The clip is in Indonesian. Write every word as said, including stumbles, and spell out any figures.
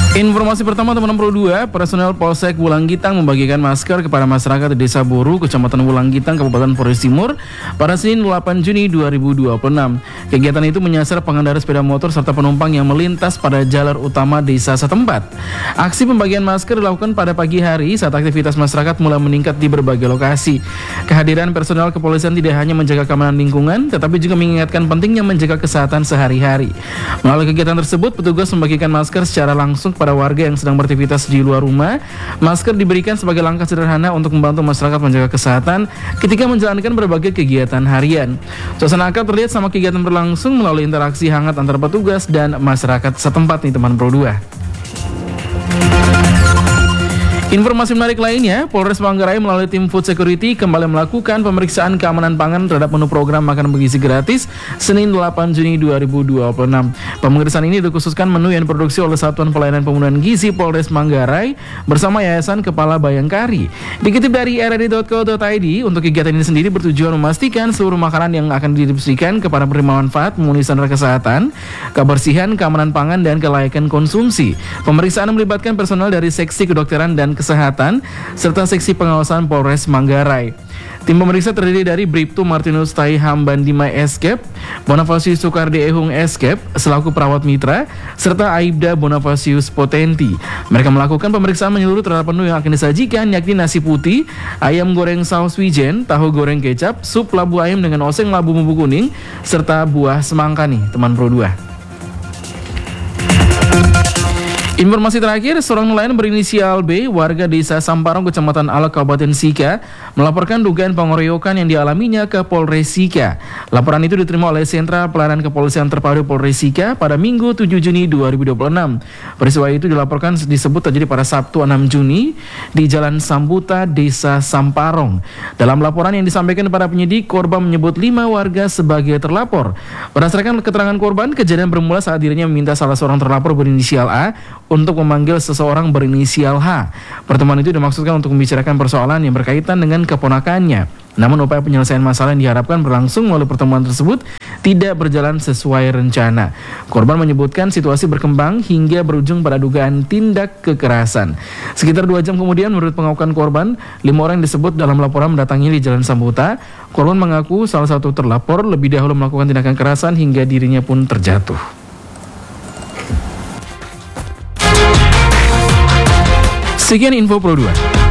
Informasi pertama teman-teman Pro dua, personel Polsek Wulanggitang membagikan masker kepada masyarakat di Desa Boru, Kecamatan Wulanggitang, Kabupaten Flores Timur pada Senin delapan Juni dua ribu dua puluh enam. Kegiatan itu menyasar pengendara sepeda motor serta penumpang yang melintas pada jalur utama desa setempat. Aksi pembagian masker dilakukan pada pagi hari saat aktivitas masyarakat mulai meningkat di berbagai lokasi. Kehadiran personel kepolisian tidak hanya menjaga keamanan lingkungan, tetapi juga mengingatkan pentingnya menjaga kesehatan sehari-hari. Melalui kegiatan tersebut, petugas membagikan masker secara langsung pada warga yang sedang beraktivitas di luar rumah. Masker diberikan sebagai langkah sederhana untuk membantu masyarakat menjaga kesehatan ketika menjalankan berbagai kegiatan harian. Suasana akrab terlihat sama kegiatan berlangsung melalui interaksi hangat antara petugas dan masyarakat setempat nih teman Pro dua. Informasi menarik lainnya, Polres Manggarai melalui tim Food Security kembali melakukan pemeriksaan keamanan pangan terhadap menu program makan bergizi gratis Senin delapan Juni dua ribu dua puluh enam. Pemeriksaan ini dikhususkan menu yang diproduksi oleh Satuan Pelayanan Pemenuhan Gizi Polres Manggarai bersama Yayasan Kepala Bayangkari. Dikutip dari r r d dot co dot i d, untuk kegiatan ini sendiri bertujuan memastikan seluruh makanan yang akan didistribusikan kepada penerima manfaat memenuhi standar kesehatan, kebersihan, keamanan pangan, dan kelayakan konsumsi. Pemeriksaan melibatkan personel dari Seksi Kedokteran dan Kesehatan serta Seksi Pengawasan Polres Manggarai. Tim pemeriksa terdiri dari Bribtu Martinus Tai Hambandimai Eskep, Bonavasius Soekardi Ehung Eskep selaku perawat mitra, serta Aibda Bonavasius Potenti. Mereka melakukan pemeriksaan menyeluruh terhadap menu yang akan disajikan, yakni nasi putih, ayam goreng saus wijen, tahu goreng kecap, sup labu ayam dengan oseng labu bumbu kuning, serta buah semangka nih teman Pro dua. Informasi terakhir, seorang nelayan berinisial B, warga desa Samparong, Kecamatan Alak, Kabupaten Sika, melaporkan dugaan pengeroyokan yang dialaminya ke Polres Sika. Laporan itu diterima oleh Sentra Pelayanan Kepolisian Terpadu Polres Sika pada Minggu tujuh Juni dua ribu dua puluh enam. Peristiwa itu dilaporkan disebut terjadi pada Sabtu enam Juni di Jalan Sambuta, Desa Samparong. Dalam laporan yang disampaikan kepada penyidik, korban menyebut lima warga sebagai terlapor. Berdasarkan keterangan korban, kejadian bermula saat dirinya meminta salah seorang terlapor berinisial A untuk memanggil seseorang berinisial H. Pertemuan itu dimaksudkan untuk membicarakan persoalan yang berkaitan dengan keponakannya. Namun upaya penyelesaian masalah yang diharapkan berlangsung melalui pertemuan tersebut tidak berjalan sesuai rencana. Korban menyebutkan situasi berkembang hingga berujung pada dugaan tindak kekerasan. Sekitar dua jam kemudian, menurut pengakuan korban, lima orang yang disebut dalam laporan mendatangi di Jalan Sambuta. Korban mengaku salah satu terlapor lebih dahulu melakukan tindakan kekerasan hingga dirinya pun terjatuh. Sekian info Pro dua.